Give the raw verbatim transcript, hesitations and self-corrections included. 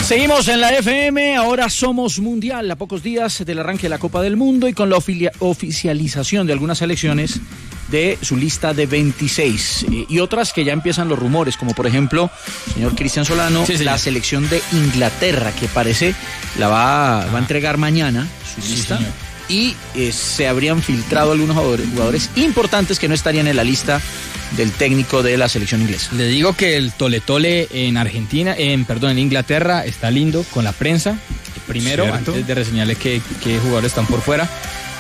Seguimos en la F M, ahora somos mundial, a pocos días del arranque de la Copa del Mundo y con la ofilia- oficialización de algunas selecciones de su lista de veintiséis eh, y otras que ya empiezan los rumores, como por ejemplo, señor Cristian Solano, sí, la selección de Inglaterra, que parece la va, ah. va a entregar mañana su sí, lista. Señor. Y eh, se habrían filtrado algunos jugadores, jugadores importantes que no estarían en la lista del técnico de la selección inglesa. Le digo que el tole tole en Argentina, en perdón, en Inglaterra está lindo con la prensa. Primero, ¿cierto? Antes de reseñarle qué, qué jugadores están por fuera.